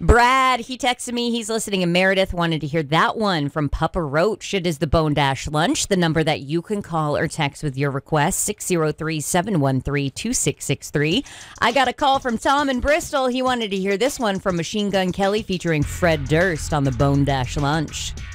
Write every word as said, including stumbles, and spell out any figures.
Brad, he texted me. He's listening, and Meredith wanted to hear that one from Papa Roach. It is the Bone Dash Lunch, the number that you can call or text with your request, six oh three, seven one three, two six six three. I got a call from Tom in Bristol. He wanted to hear this one from Machine Gun Kelly featuring Fred Durst on the Bone Dash Lunch.